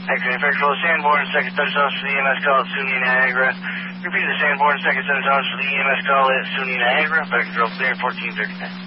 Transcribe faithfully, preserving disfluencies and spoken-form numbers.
X-ray Fairfield, Sanborn, second touchdown for the E M S call at SUNY Niagara. Repeat the Sanborn, second touchdown for the E M S call at SUNY Niagara. Back control clear, fourteen thirty-nine.